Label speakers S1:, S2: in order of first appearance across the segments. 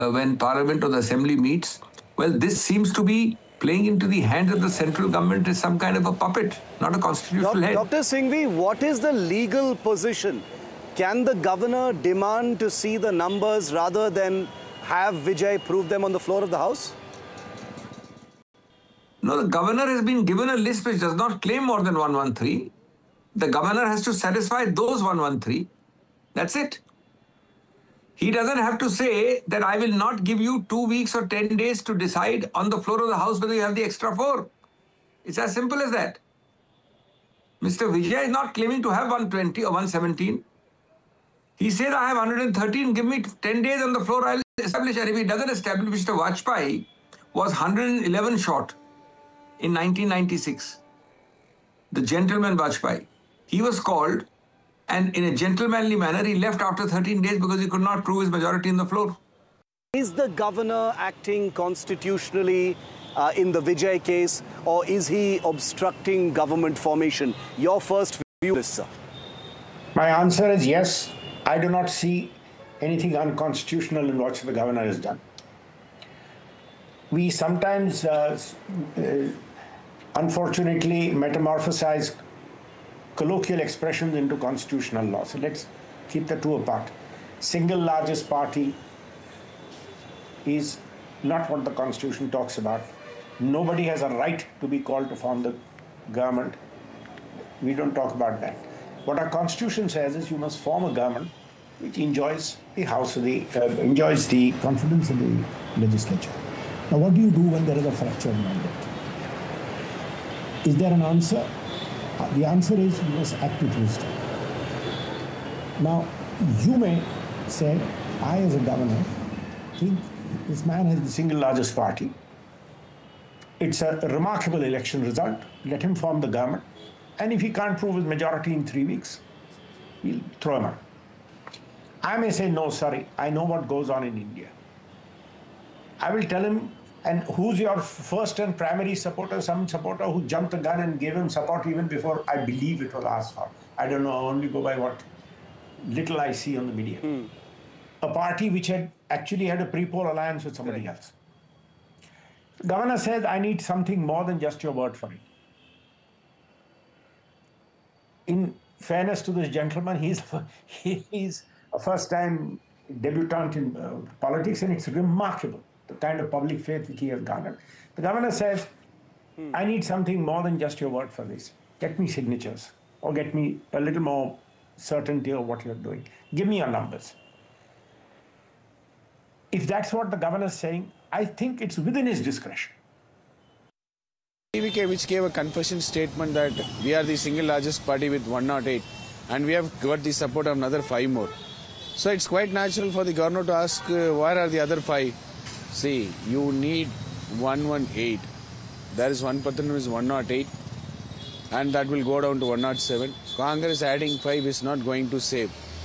S1: when Parliament or the Assembly meets. Well, this seems to be playing into the hands of the central government as some kind of a puppet, not a constitutional head.
S2: Dr. Singhvi, what is the legal position? Can the governor demand to see the numbers rather than have Vijay prove them on the floor of the House?
S1: No, the governor has been given a list which does not claim more than 113. The governor has to satisfy those 113. That's it. He doesn't have to say that I will not give you 2 weeks or 10 days to decide on the floor of the House whether you have the extra 4. It's as simple as that. Mr. Vijay is not claiming to have 120 or 117. He says, I have 113, give me 10 days on the floor, I'll establish. And if he doesn't establish, Mr. Vajpayee was 111 short in 1996. The gentleman Vajpayee. He was called, and in a gentlemanly manner, he left after 13 days because he could not prove his majority in the floor.
S2: Is the governor acting constitutionally in the Vijay case, or is he obstructing government formation? Your first view is, sir.
S3: My answer is yes. I do not see anything unconstitutional in what the governor has done. We sometimes, unfortunately, metamorphosize colloquial expressions into constitutional law. So let's keep the two apart. Single largest party is not what the Constitution talks about. Nobody has a right to be called to form the government. We don't talk about that. What our Constitution says is you must form a government which enjoys the House of the enjoys the confidence of the legislature. Now, what do you do when there is a fractured mandate? Is there an answer? The answer is you must act with wisdom. Now, you may say, I as a governor think this man has the single largest party. It's a remarkable election result. Let him form the government. And if he can't prove his majority in 3 weeks, we'll throw him out. I may say, no, sorry, I know what goes on in India. I will tell him, and who's your first and primary supporter? Some supporter who jumped the gun and gave him support even before I believe it was asked for. I don't know, I only go by what little I see on the media. A party which had actually had a pre-poll alliance with somebody else. The governor says, I need something more than just your word for it. In fairness to this gentleman, he's a first-time debutant in politics, and it's remarkable the kind of public faith which he has garnered. The governor says, I need something more than just your word for this. Get me signatures, or get me a little more certainty of what you're doing. Give me your numbers. If that's what the governor is saying, I think it's within his discretion.
S4: TVK, which gave a confession statement that we are the single largest party with 108, and we have got the support of another 5 more. So it's quite natural for the governor to ask, where are the other 5? See, you need 118. There is one person who is 108, and that will go down to 107. Congress adding 5 is not going to save.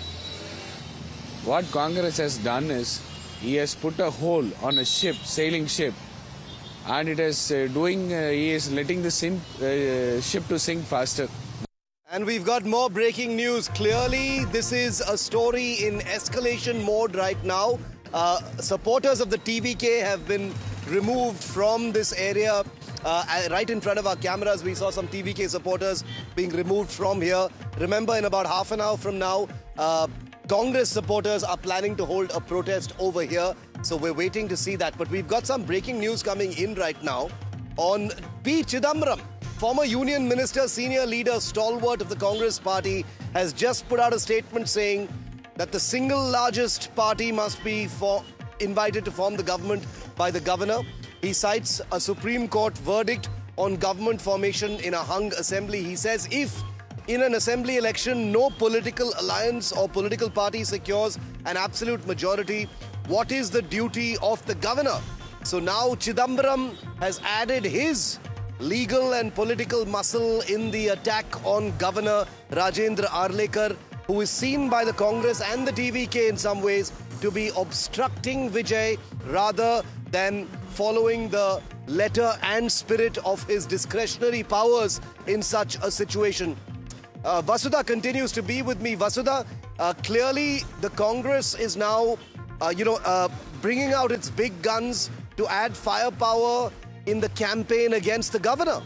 S4: What Congress has done is, he has put a hole on a ship, sailing ship, and it is he is letting the ship to sink faster.
S2: And we've got more breaking news. Clearly, this is a story in escalation mode right now. Supporters of the TVK have been removed from this area. Right in front of our cameras, we saw some TVK supporters being removed from here. Remember, in about half an hour from now, Congress supporters are planning to hold a protest over here. So we're waiting to see that. But we've got some breaking news coming in right now on P. Chidambaram. Former Union Minister, senior leader, stalwart of the Congress party, has just put out a statement saying that the single largest party must be invited to form the government by the governor. He cites a Supreme Court verdict on government formation in a hung assembly. He says if in an assembly election no political alliance or political party secures an absolute majority, what is the duty of the governor? So now Chidambaram has added his legal and political muscle in the attack on Governor Rajendra Arlekar, who is seen by the Congress and the TVK in some ways to be obstructing Vijay rather than following the letter and spirit of his discretionary powers in such a situation. Vasudha continues to be with me. Vasudha, clearly the Congress is now, bringing out its big guns to add firepower in the campaign against the governor.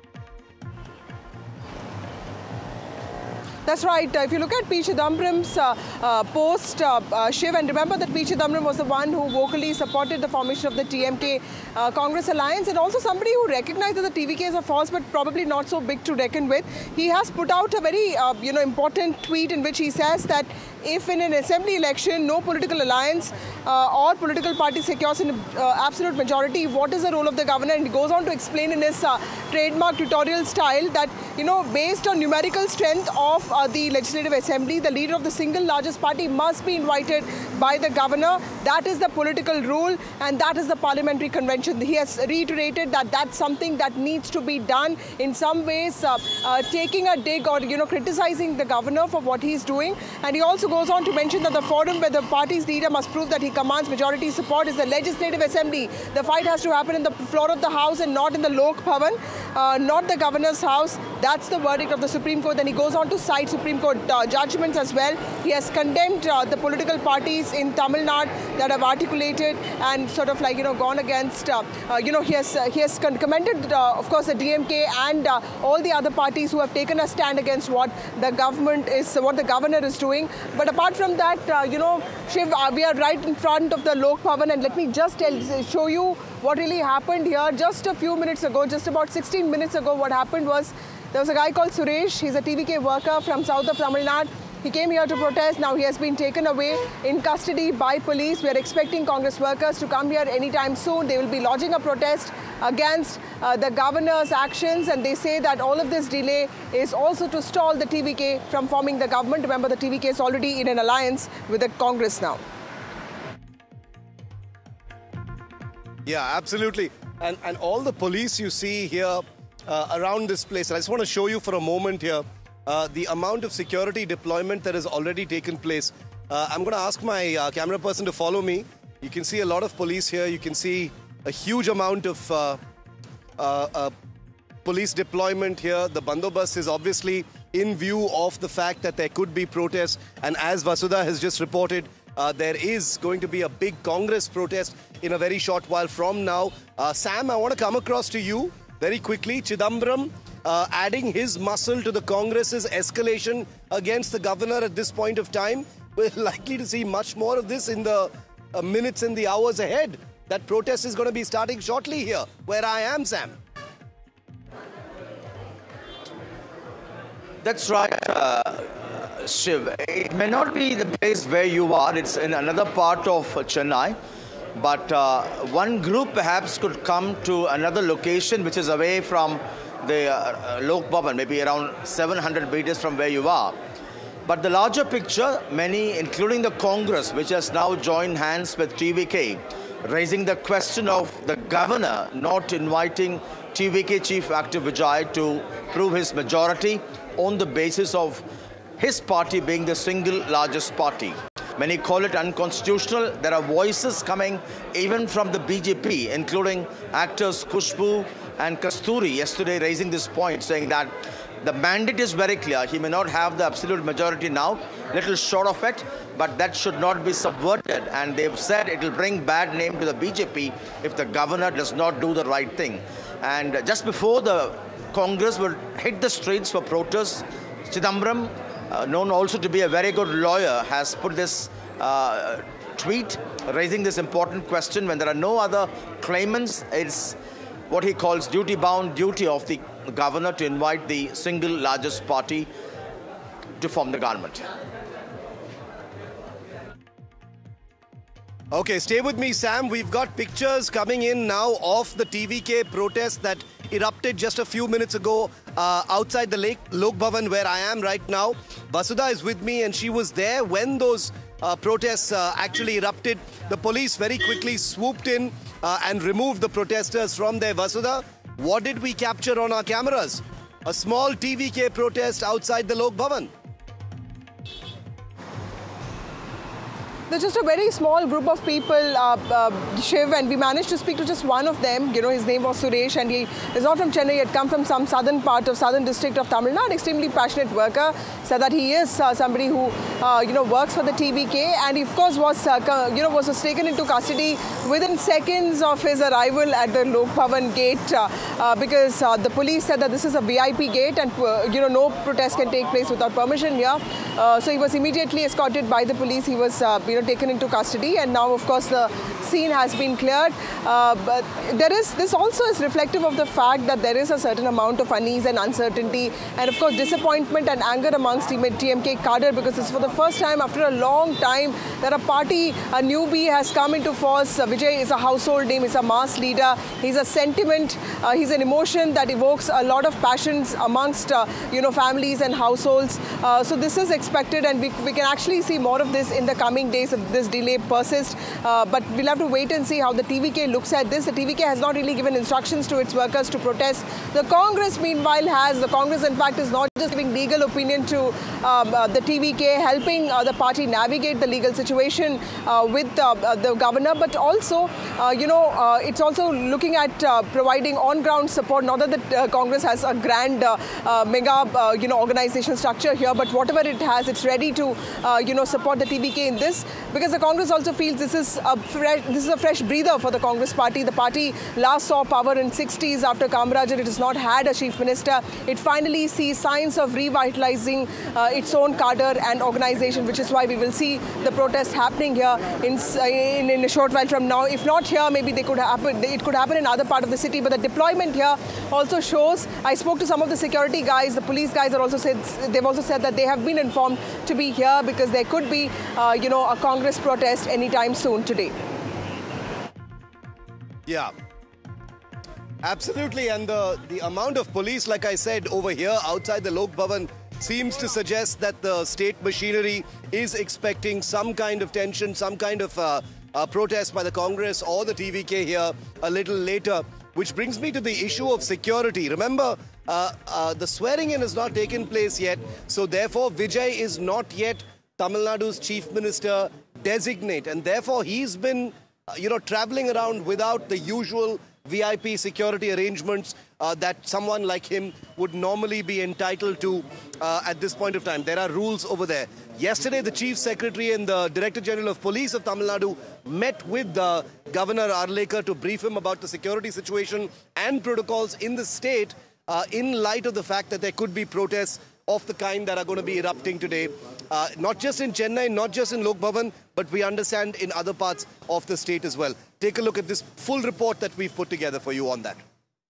S5: That's right. If you look at P. Chidambaram's post, Shiv, and remember that P. Chidambaram was the one who vocally supported the formation of the TMK Congress alliance, and also somebody who recognized that the TVK is a force but probably not so big to reckon with. He has put out a very important tweet in which he says that if in an assembly election no political alliance or political party secures an absolute majority, what is the role of the governor? And he goes on to explain in his trademark tutorial style that, based on numerical strength of the Legislative Assembly, the leader of the single largest party must be invited by the governor. That is the political rule and that is the parliamentary convention. He has reiterated that that's something that needs to be done. In some ways, taking a dig or, criticizing the governor for what he's doing. And he also goes on to mention that the forum where the party's leader must prove that he commands majority support is the Legislative Assembly. The fight has to happen in the floor of the House and not in the Lok Bhavan, not the governor's house. That's the verdict of the Supreme Court. Then he goes on to cite Supreme Court judgments as well. He has condemned the political parties in Tamil Nadu that have articulated and sort of gone against, he has commended, of course, the DMK and all the other parties who have taken a stand against what the governor is doing. But apart from that, Shiv, we are right in front of the Lok Bhavan, and let me just show you what really happened here. Just a few minutes ago, just about 16 minutes ago, what happened was there was a guy called Suresh. He's a TVK worker from south of Tamil Nadu. He came here to protest. Now he has been taken away in custody by police. We are expecting Congress workers to come here anytime soon. They will be lodging a protest against the governor's actions, and they say that all of this delay is also to stall the TVK from forming the government. Remember, the TVK is already in an alliance with the Congress now.
S2: Yeah, absolutely. And all the police you see here around this place, and I just want to show you for a moment here the amount of security deployment that has already taken place. I'm going to ask my camera person to follow me. You can see a lot of police here. You can see a huge amount of police deployment here. The bandobast is obviously in view of the fact that there could be protests. And as Vasudha has just reported, there is going to be a big Congress protest in a very short while from now. Sam, I want to come across to you very quickly. Chidambaram adding his muscle to the Congress's escalation against the governor at this point of time. We're likely to see much more of this in the minutes and the hours ahead. That protest is going to be starting shortly here, where I am, Sam.
S6: That's right, Shiv. It may not be the place where you are. It's in another part of Chennai. But one group perhaps could come to another location which is away from the Lok Bhavan, maybe around 700 meters from where you are. But the larger picture, many, including the Congress, which has now joined hands with TVK, raising the question of the governor not inviting TVK Chief Active Vijay to prove his majority on the basis of his party being the single largest party. Many call it unconstitutional. There are voices coming even from the BJP, including actors Khushbu and Kasturi yesterday raising this point, saying that the mandate is very clear. He may not have the absolute majority now, little short of it, but that should not be subverted. And they've said it will bring bad name to the BJP if the governor does not do the right thing. And just before the Congress will hit the streets for protests, Chidambaram, known also to be a very good lawyer, has put this tweet raising this important question. When there are no other claimants, it's what he calls duty-bound duty of the governor to invite the single largest party to form the government.
S2: Okay, stay with me, Sam. We've got pictures coming in now of the TVK protest that erupted just a few minutes ago outside the Lok Bhavan, where I am right now. Vasudha is with me, and she was there when those protests actually erupted. The police very quickly swooped in and removed the protesters from there. Vasudha, what did we capture on our cameras? A small TVK protest outside the Lok Bhavan.
S5: There's just a very small group of people, Shiv, and we managed to speak to just one of them. You know, his name was Suresh, and he is not from Chennai. He had come from some southern part of southern district of Tamil Nadu. Extremely passionate worker. Said that he is somebody who works for the TVK, and he of course was taken into custody within seconds of his arrival at the Lok Bhavan gate because the police said that this is a VIP gate, and no protest can take place without permission here. So he was immediately escorted by the police. He was taken into custody, and now of course the scene has been cleared. But this also is reflective of the fact that there is a certain amount of unease and uncertainty, and of course disappointment and anger amongst TMK cadre, because it's for the first time after a long time that a newbie has come into force. Vijay is a household name, he's a mass leader, he's a sentiment, he's an emotion that evokes a lot of passions amongst families and households. So this is expected, and we can actually see more of this in the coming days if this delay persists. But we'll have to wait and see how the TVK looks at this. The TVK has not really given instructions to its workers to protest. The Congress, meanwhile, has. The Congress, in fact, is not just giving legal opinion to the TVK, helping the party navigate the legal situation with the governor, but also, it's also looking at providing on-ground support. Not that the Congress has a grand, mega, organization structure here, but whatever it has, it's ready to, support the TVK in this, because the Congress also feels this is a fresh breather for the Congress party. The party last saw power in 60s after Kamarajar. It has not had a chief minister. It finally sees signs of revitalizing its own cadre and organization, which is why we will see the protest happening here in a short while from now. If not here, maybe it could happen in other part of the city. But the deployment here also shows. I spoke to some of the security guys. The police guys are also said that they have been informed to be here because there could be a Congress protest anytime soon today.
S2: Yeah, absolutely. And the amount of police, like I said, over here outside the Lok Bhavan seems to suggest that the state machinery is expecting some kind of tension, some kind of protest by the Congress or the TVK here a little later. Which brings me to the issue of security. Remember, the swearing-in has not taken place yet, so therefore Vijay is not yet Tamil Nadu's chief minister designate, and therefore he's been, traveling around without the usual VIP security arrangements that someone like him would normally be entitled to at this point of time. There are rules over there. Yesterday, the Chief Secretary and the Director General of Police of Tamil Nadu met with Governor Arlekar to brief him about the security situation and protocols in the state in light of the fact that there could be protests of the kind that are going to be erupting today. Not just in Chennai, not just in Lok Bhavan, but we understand in other parts of the state as well. Take a look at this full report that we've put together for you on that.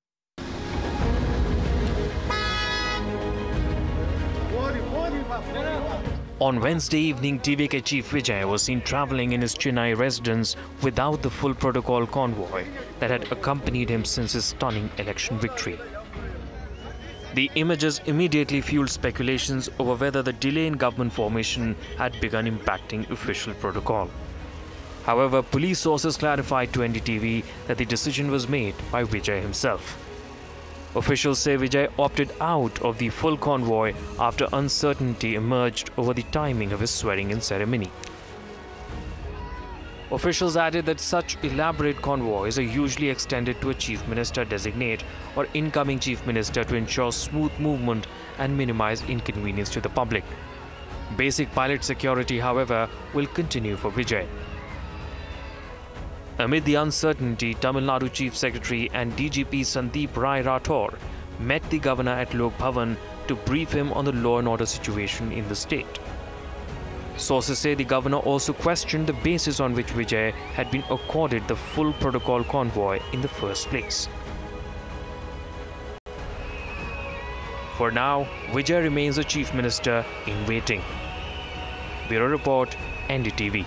S7: On Wednesday evening, TVK Chief Vijay was seen travelling in his Chennai residence without the full protocol convoy that had accompanied him since his stunning election victory. The images immediately fueled speculations over whether the delay in government formation had begun impacting official protocol. However, police sources clarified to NDTV that the decision was made by Vijay himself. Officials say Vijay opted out of the full convoy after uncertainty emerged over the timing of his swearing-in ceremony. Officials added that such elaborate convoys are usually extended to a chief minister designate or incoming chief minister to ensure smooth movement and minimize inconvenience to the public. Basic pilot security, however, will continue for Vijay. Amid the uncertainty, Tamil Nadu Chief Secretary and DGP Sandeep Rai Rathore met the governor at Lok Bhavan to brief him on the law and order situation in the state. Sources say the governor also questioned the basis on which Vijay had been accorded the full protocol convoy in the first place. For now, Vijay remains a chief minister in waiting. Bureau Report, NDTV.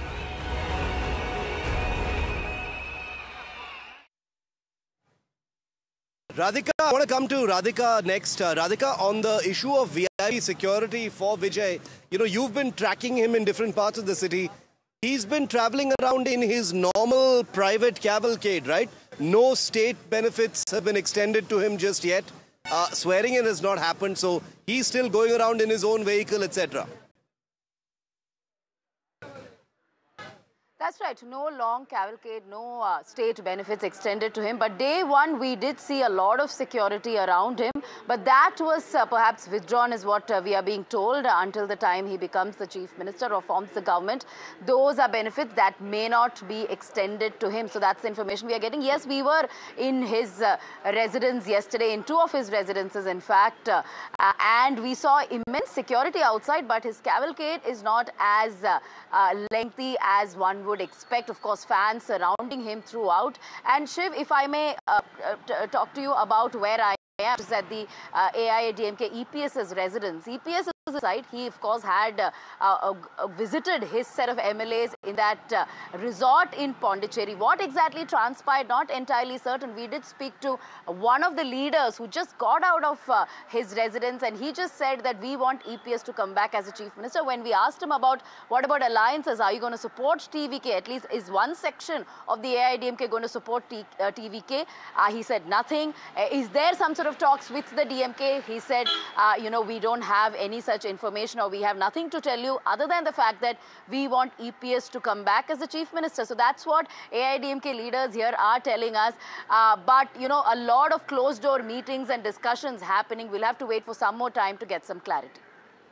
S2: Radhika, I want to come to Radhika next. Radhika, on the issue of VIP security for Vijay, you've been tracking him in different parts of the city. He's been traveling around in his normal private cavalcade, right? No state benefits have been extended to him just yet. Swearing-in has not happened, so he's still going around in his own vehicle, etc.
S8: That's right. No long cavalcade, no state benefits extended to him. But day one, we did see a lot of security around him. But that was perhaps withdrawn is what we are being told until the time he becomes the chief minister or forms the government. Those are benefits that may not be extended to him. So that's the information we are getting. Yes, we were in his residence yesterday, in two of his residences, in fact. And we saw immense security outside, but his cavalcade is not as lengthy as one would expect. Of course, fans surrounding him throughout. And Shiv, if I may talk to you about where I am, is at the AIADMK EPS's residence. EPS side, he of course had visited his set of MLAs in that resort in Pondicherry. What exactly transpired, not entirely certain. We did speak to one of the leaders who just got out of his residence, and he just said that we want EPS to come back as a chief minister. When we asked him about what about alliances, are you going to support TVK? At least is one section of the AIADMK going to support TVK? He said nothing. Is there some sort of talks with the DMK? He said, you know, we don't have any such information, or we have nothing to tell you other than the fact that we want EPS to come back as the chief minister. So that's what AIADMK leaders here are telling us. But, you know, a lot of closed door meetings and discussions happening. We'll have to wait for some more time to get some clarity.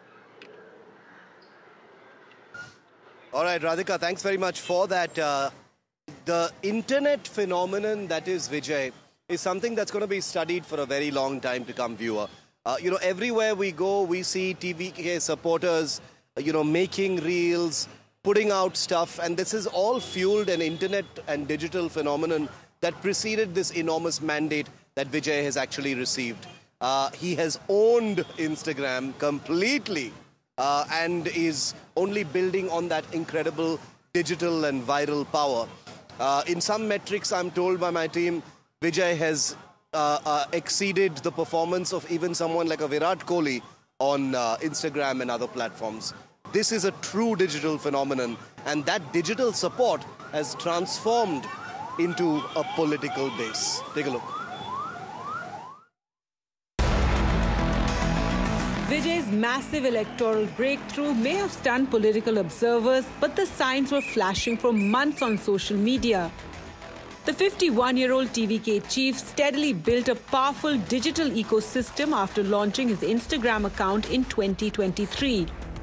S2: All right, Radhika, thanks very much for that. The internet phenomenon that is Vijay is something that's going to be studied for a very long time to come, viewer. You know, everywhere we go, we see TVK supporters, you know, making reels, putting out stuff. And this is all fueled an internet and digital phenomenon that preceded this enormous mandate that Vijay has actually received. He has owned Instagram completely and is only building on that incredible digital and viral power. In some metrics, I'm told by my team, Vijay has exceeded the performance of even someone like a Virat Kohli on Instagram and other platforms. This is a true digital phenomenon, and that digital support has transformed into a political base. Take a look.
S9: Vijay's massive electoral breakthrough may have stunned political observers, but the signs were flashing for months on social media. The 51-year-old TVK chief steadily built a powerful digital ecosystem after launching his Instagram account in 2023.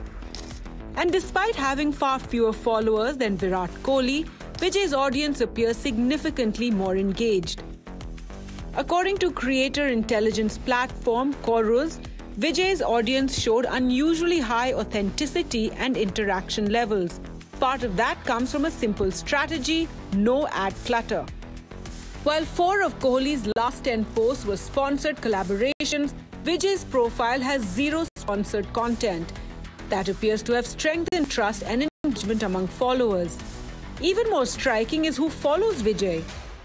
S9: And despite having far fewer followers than Virat Kohli, Vijay's audience appears significantly more engaged. According to creator intelligence platform Chorus, Vijay's audience showed unusually high authenticity and interaction levels. Part of that comes from a simple strategy: no ad clutter. While 4 of Kohli's last 10 posts were sponsored collaborations, Vijay's profile has 0 sponsored content. That appears to have strengthened trust and engagement among followers. Even more striking is who follows Vijay.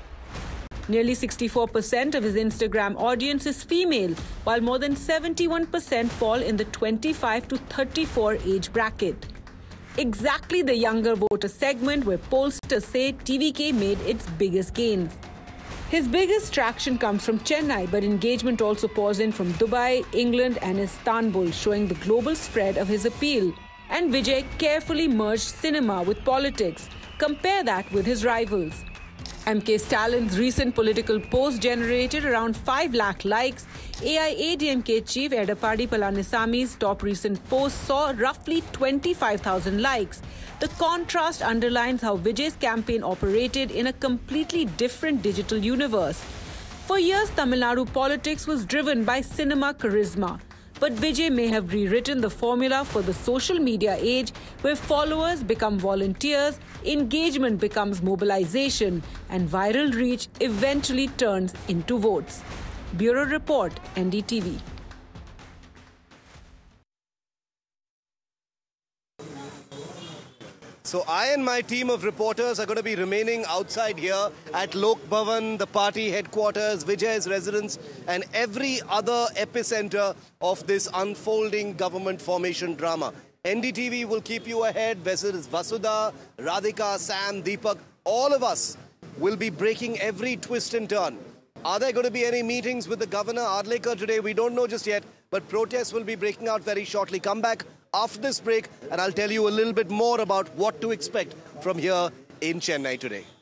S9: Nearly 64% of his Instagram audience is female, while more than 71% fall in the 25 to 34 age bracket. Exactly the younger voter segment where pollsters say TVK made its biggest gains. His biggest traction comes from Chennai, but engagement also pours in from Dubai, England and Istanbul, showing the global spread of his appeal. And Vijay carefully merged cinema with politics. Compare that with his rivals. MK Stallin's recent political post generated around 5 lakh likes. AIADMK chief Edappadi Palanisami's top recent post saw roughly 25,000 likes. The contrast underlines how Vijay's campaign operated in a completely different digital universe. For years, Tamil Nadu politics was driven by cinema charisma. But Vijay may have rewritten the formula for the social media age, where followers become volunteers, engagement becomes mobilization, and viral reach eventually turns into votes. Bureau Report, NDTV.
S2: So I and my team of reporters are going to be remaining outside here at Lok Bhavan, the party headquarters, Vijay's residence, and every other epicenter of this unfolding government formation drama. NDTV will keep you ahead. Vasudha, Radhika, Sam, Deepak, all of us will be breaking every twist and turn. Are there going to be any meetings with the governor, Arlekar, today? We don't know just yet, but protests will be breaking out very shortly. Come back after this break and I'll tell you a little bit more about what to expect from here in Chennai today.